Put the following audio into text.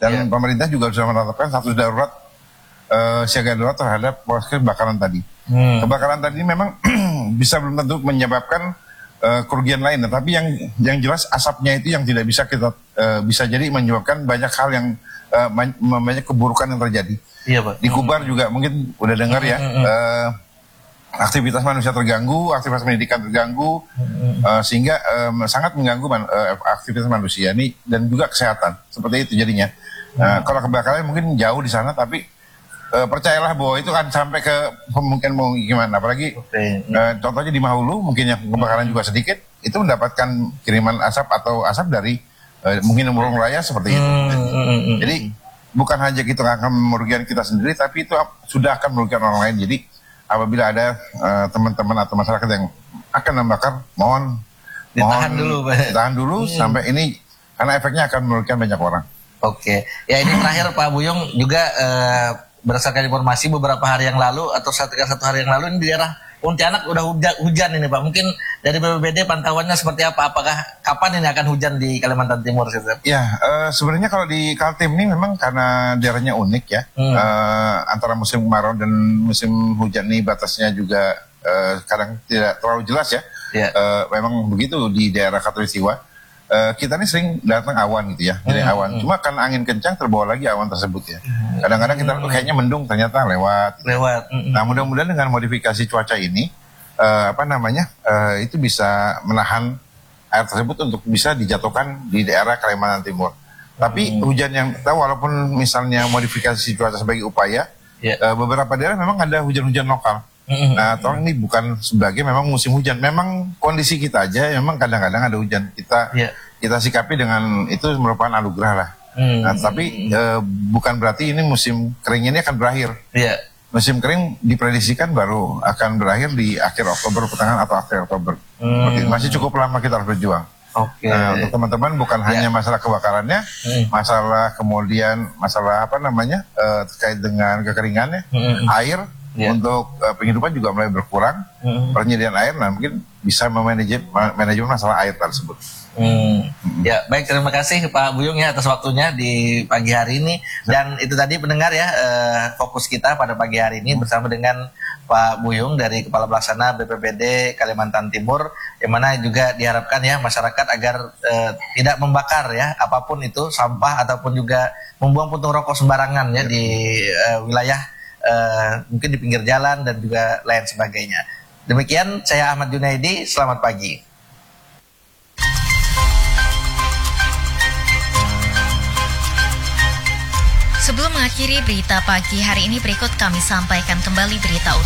Dan pemerintah juga sudah menetapkan status darurat, siaga darurat terhadap proses kebakaran tadi. Kebakaran tadi memang bisa belum tentu menyebabkan kerugian lain, tapi yang jelas asapnya itu yang tidak bisa kita bisa jadi menyebabkan banyak hal yang banyak keburukan yang terjadi. Iya, Pak. Di Kubar juga mungkin udah dengar ya, aktivitas manusia terganggu, aktivitas pendidikan terganggu, sehingga sangat mengganggu aktivitas manusia ini dan juga kesehatan. Seperti itu jadinya. Kalau kebakarannya mungkin jauh di sana, tapi percayalah bahwa itu kan sampai ke mungkin mau gimana, apalagi contohnya di Mahulu mungkin yang kebakaran juga sedikit, itu mendapatkan kiriman asap atau asap dari mungkin Murung Raya seperti itu. Jadi bukan hanya kita akan merugikan kita sendiri, tapi itu sudah akan merugikan orang lain. Jadi apabila ada teman-teman atau masyarakat yang akan membakar, mohon ditahan dulu sampai ini, karena efeknya akan merugikan banyak orang. Oke, ya ini terakhir Pak Buyung juga berdasarkan informasi beberapa hari yang lalu atau satu hari yang lalu ini di daerah Pontianak udah hujan ini Pak. Mungkin dari BPBD pantauannya seperti apa? Apakah kapan ini akan hujan di Kalimantan Timur? Ya, sebenarnya kalau di Kaltim ini memang karena daerahnya unik ya, antara musim kemarau dan musim hujan ini batasnya juga kadang tidak terlalu jelas ya. Memang begitu di daerah Katulistiwa. Kita ini sering datang awan gitu ya, jadi awan. Cuma kan angin kencang terbawa lagi awan tersebut ya. Kadang-kadang kita kayaknya mendung, ternyata lewat. Nah, mudah-mudahan dengan modifikasi cuaca ini, itu bisa menahan air tersebut untuk bisa dijatuhkan di daerah Kalimantan Timur. Tapi hujan yang kita, walaupun misalnya modifikasi cuaca sebagai upaya, beberapa daerah memang ada hujan-hujan lokal. Nah, tolong ini bukan sebagai memang musim hujan, memang kondisi kita aja, memang kadang-kadang ada hujan, kita sikapi dengan itu merupakan anugerah lah. Nah, tapi bukan berarti ini musim kering ini akan berakhir. Musim kering diprediksikan baru akan berakhir di akhir Oktober, pertengahan atau akhir Oktober. Masih cukup lama kita harus berjuang. Nah, untuk teman-teman bukan hanya masalah kebakarannya, masalah kemudian masalah terkait dengan kekeringannya, air. Untuk penghidupan juga mulai berkurang, penyediaan air, nah mungkin bisa manajemen masalah air tersebut. Ya, baik, terima kasih Pak Buyung ya atas waktunya di pagi hari ini. Dan itu tadi pendengar ya, fokus kita pada pagi hari ini bersama dengan Pak Buyung dari Kepala Pelaksana BPBD Kalimantan Timur, yang mana juga diharapkan ya masyarakat agar tidak membakar ya apapun itu, sampah ataupun juga membuang puntung rokok sembarangan ya di wilayah mungkin di pinggir jalan dan juga lain sebagainya. Demikian, saya Ahmad Junaidi, selamat pagi. Sebelum mengakhiri berita pagi hari ini, berikut kami sampaikan kembali berita utama.